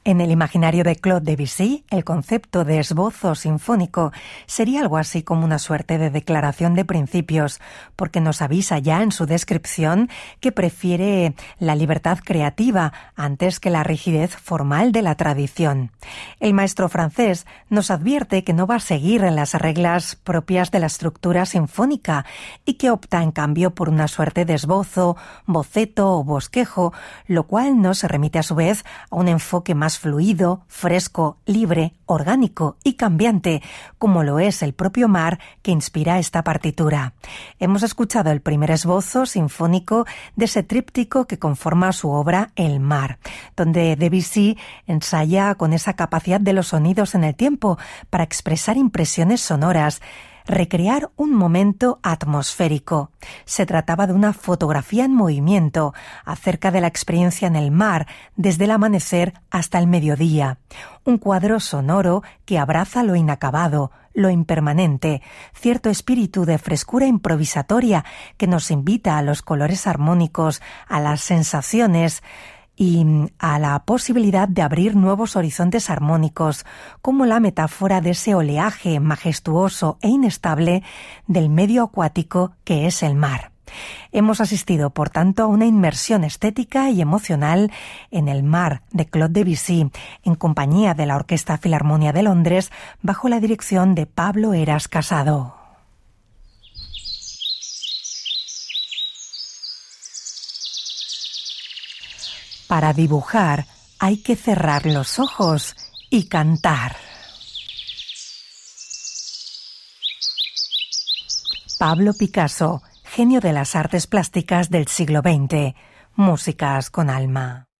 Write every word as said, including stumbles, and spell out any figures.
En el imaginario de Claude Debussy, el concepto de esbozo sinfónico sería algo así como una suerte de declaración de principios, porque nos avisa ya en su descripción que prefiere la libertad creativa antes que la rigidez formal de la tradición. El maestro francés nos advierte que no va a seguir en las reglas propias de la estructura sinfónica y que opta en cambio por una suerte de esbozo, boceto o bosquejo, lo cual nos remite a su vez a un enfoque más fluido, fresco, libre, orgánico y cambiante, como lo es el propio mar que inspira esta partitura. Hemos escuchado el primer esbozo sinfónico de ese tríptico que conforma su obra El mar, donde Debussy ensaya con esa capacidad de los sonidos en el tiempo para expresar impresiones sonoras, recrear un momento atmosférico. Se trataba de una fotografía en movimiento acerca de la experiencia en el mar desde el amanecer hasta el mediodía. Un cuadro sonoro que abraza lo inacabado, lo impermanente, cierto espíritu de frescura improvisatoria que nos invita a los colores armónicos, a las sensaciones y a la posibilidad de abrir nuevos horizontes armónicos, como la metáfora de ese oleaje majestuoso e inestable del medio acuático que es el mar. Hemos asistido, por tanto, a una inmersión estética y emocional en el mar de Claude Debussy, en compañía de la Orquesta Filarmonia de Londres, bajo la dirección de Pablo Heras Casado. Para dibujar hay que cerrar los ojos y cantar. Pablo Picasso, genio de las artes plásticas del siglo veinte. Músicas con alma.